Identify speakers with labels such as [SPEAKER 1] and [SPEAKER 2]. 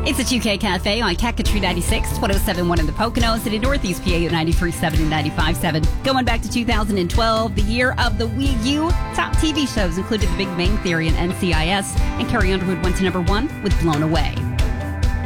[SPEAKER 1] It's a 2K Cafe on Kakatri 96, 107.1 in the Poconos, and in Northeast PA at 93.7 and 95.7. Going back to 2012, the year of the Wii U, top TV shows included The Big Bang Theory and NCIS, and Carrie Underwood went to number 1 with Blown Away.